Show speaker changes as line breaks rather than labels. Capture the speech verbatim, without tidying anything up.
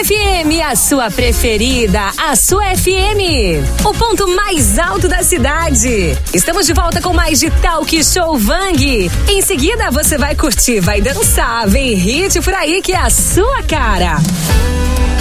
F M, a sua preferida, a sua F M, o ponto mais alto da cidade. Estamos de volta com mais de Talk Show Vang. Em seguida você vai curtir, vai dançar, vem hit por aí que é a sua cara.